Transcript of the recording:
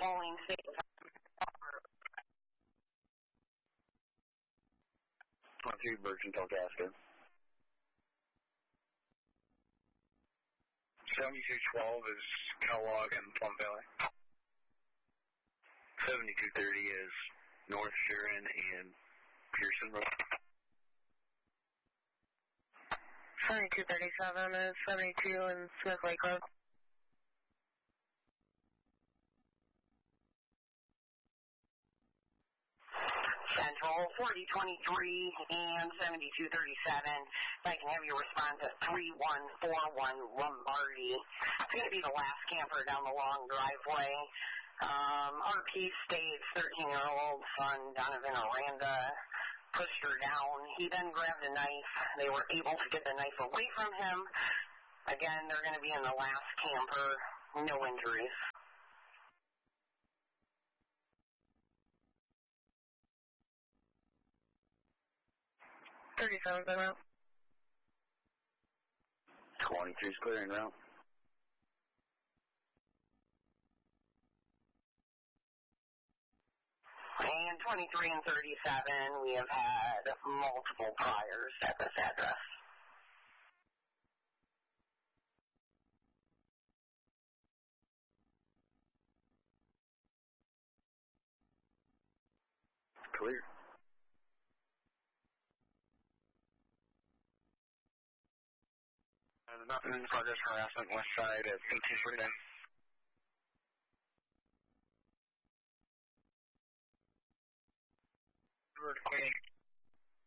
calling state. 23 Virgin Telcaster. 7212 is Kellogg and Plum Valley. 7230 is North Sharon and Pearson Road. 7237 is 72 and Smith Lake Road. Central 4023 and 7237. If I can have you respond to 3141 Lombardi. It's going to be the last camper down the long driveway. RP states 13-year-old son Donovan Aranda pushed her down. He then grabbed a knife. They were able to get the knife away from him. Again, they're going to be in the last camper. No injuries. 37's en route. 23's clearing route. And 23 and 37, we have had multiple priors at this address. Clear. Nothing in progress harassment west side at 1849. We're cleaning.